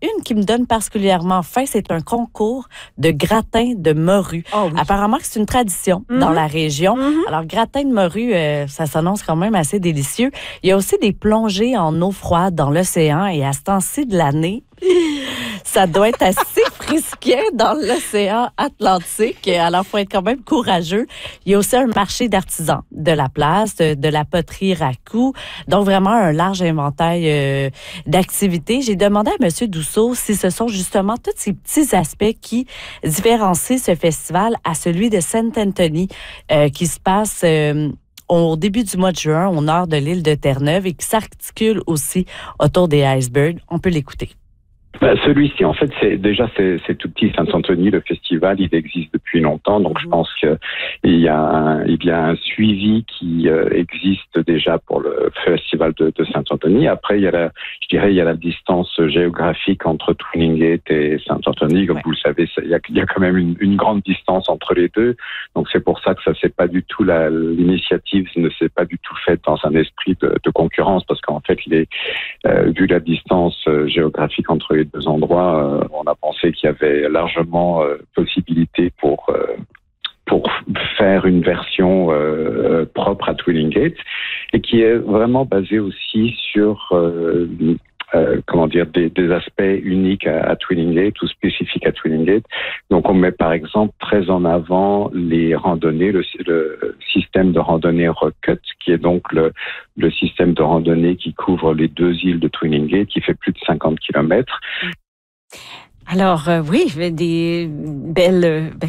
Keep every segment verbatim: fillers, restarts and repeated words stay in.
une qui me donne particulièrement faim, c'est un concours de gratin de morue. Oh oui. Apparemment, c'est une tradition mm-hmm. dans la région. Mm-hmm. Alors, gratin de morue, euh, ça s'annonce quand même assez délicieux. Il y a aussi des plongées en eau froide dans l'océan et à ce temps-ci de l'année, ça doit être assez frisquet dans l'océan Atlantique. Alors, il faut être quand même courageux. Il y a aussi un marché d'artisans de la place, de, de la poterie Raku. Donc, vraiment un large inventaire euh, d'activités. J'ai demandé à M. Dousseau si ce sont justement tous ces petits aspects qui différencient ce festival à celui de Saint-Anthony euh, qui se passe... Euh, au début du mois de juin, au nord de l'île de Terre-Neuve et qui s'articule aussi autour des icebergs. On peut l'écouter. Ben, celui-ci, en fait, c'est déjà c'est, c'est tout petit Saint-Anthony. Le festival, il existe depuis longtemps, donc je pense que il y a un, il y a un suivi qui euh, existe déjà pour le festival de, de Saint-Anthony. Après, il y a la, je dirais, il y a la distance géographique entre Twillingate et Saint-Anthony. Comme ouais. vous le savez, il y a, il y a quand même une, une grande distance entre les deux. Donc c'est pour ça que ça c'est pas du tout la l'initiative ne s'est pas du tout faite dans un esprit de, de concurrence, parce qu'en fait, les, euh, vu la distance euh, géographique entre les deux endroits, euh, on a pensé qu'il y avait largement euh, possibilité pour euh, pour faire une version euh, propre à Twillingate et qui est vraiment basée aussi sur euh, euh, comment dire des, des aspects uniques à, à Twillingate ou spécifiques à Twillingate. Donc on met par exemple très en avant les randonnées, le, le système de randonnée Rocket, qui est donc le, le système de randonnée qui couvre les deux îles de Twillingate, qui fait plus de cinquante kilomètres. Alors, euh, oui, des belles euh, ben,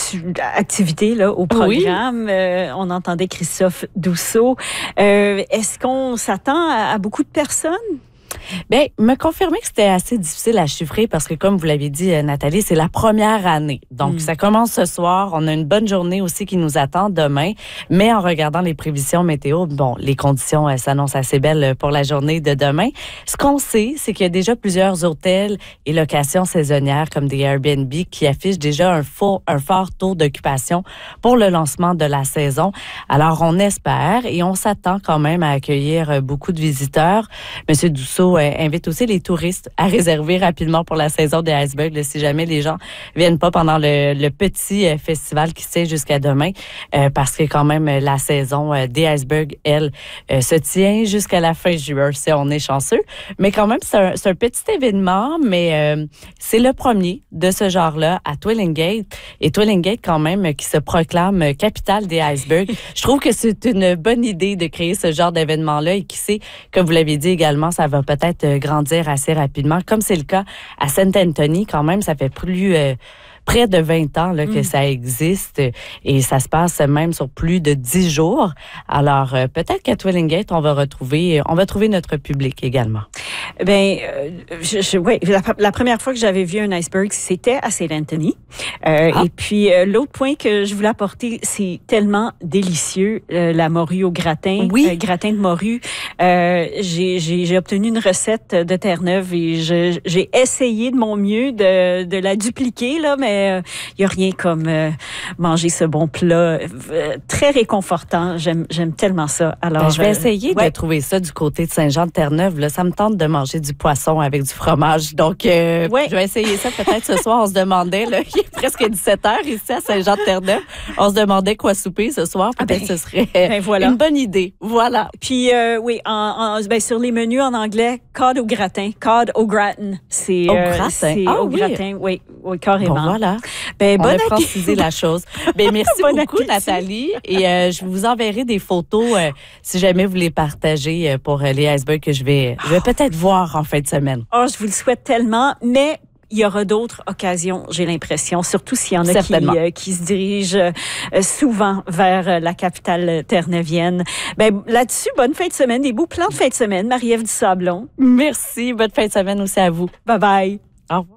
activités là, au programme. Oui. Euh, on entendait Christophe Dousseau. Euh, est-ce qu'on s'attend à, à beaucoup de personnes? Bien, me confirmer que c'était assez difficile à chiffrer parce que, comme vous l'avez dit, Nathalie, c'est la première année. Donc, mm. ça commence ce soir. On a une bonne journée aussi qui nous attend demain. Mais en regardant les prévisions météo, bon, les conditions euh, s'annoncent assez belles pour la journée de demain. Ce qu'on sait, c'est qu'il y a déjà plusieurs hôtels et locations saisonnières comme des Airbnb qui affichent déjà un fort, un fort taux d'occupation pour le lancement de la saison. Alors, on espère et on s'attend quand même à accueillir beaucoup de visiteurs. Monsieur Dousseau Euh, invite aussi les touristes à réserver rapidement pour la saison des icebergs, là, si jamais les gens viennent pas pendant le, le petit euh, festival qui se tient jusqu'à demain, euh, parce que quand même la saison euh, des icebergs, elle, euh, se tient jusqu'à la fin juin, si on est chanceux. Mais quand même, c'est un, c'est un petit événement, mais euh, c'est le premier de ce genre-là à Twillingate. Et Twillingate, quand même, qui se proclame capitale des icebergs. Je trouve que c'est une bonne idée de créer ce genre d'événement-là et qui sait, comme vous l'avez dit également, ça va peut-être peut-être grandir assez rapidement, comme c'est le cas à Saint-Anthony. Quand même, ça fait plus euh, près de vingt ans là, que mm. ça existe et ça se passe même sur plus de dix jours. Alors, euh, peut-être qu'à Twillingate, on va retrouver, on va trouver notre public également. Ben, euh, je, je, ouais, la, la première fois que j'avais vu un iceberg, c'était à Saint-Anthony. Euh, ah. Et puis, euh, l'autre point que je voulais apporter, c'est tellement délicieux, euh, la morue au gratin, oui. euh, gratin de morue. Euh, j'ai, j'ai, j'ai obtenu une recette de Terre-Neuve et je, j'ai essayé de mon mieux de, de la dupliquer, là, mais il euh, n'y a rien comme euh, manger ce bon plat. Euh, très réconfortant. J'aime, j'aime tellement ça. Alors, ben, je vais essayer euh, ouais. de trouver ça du côté de Saint-Jean-de-Terre-Neuve. Là, ça me tente de manger du poisson avec du fromage. Donc, euh, ouais. je vais essayer ça peut-être ce soir. On se demandait, là, il est presque dix-sept heures ici à Saint-Jean-de-Terre-Neuve. On se demandait quoi souper ce soir. Peut-être que ah ben, ce serait ben voilà. une bonne idée. Voilà. Puis, euh, oui, en, en, ben, sur les menus en anglais, cod au gratin. Cod au gratin. C'est, au euh, gratin? C'est ah, au oui. gratin, oui, oui, carrément. Bon, voilà. Ben, on bon a francisé la chose. Ben, merci bon beaucoup, appétit. Nathalie. Et euh, je vous enverrai des photos euh, si jamais vous les partagez euh, pour euh, les icebergs que je vais, je vais peut-être voir en fin de semaine. Oh, je vous le souhaite tellement, mais il y aura d'autres occasions, j'ai l'impression, surtout s'il y en a qui, euh, qui se dirigent euh, souvent vers euh, la capitale terre-neuvienne. Ben, là-dessus, bonne fin de semaine, des beaux plans de fin de semaine, Marie-Ève Dusablon. Merci, bonne fin de semaine aussi à vous. Bye bye. Au revoir.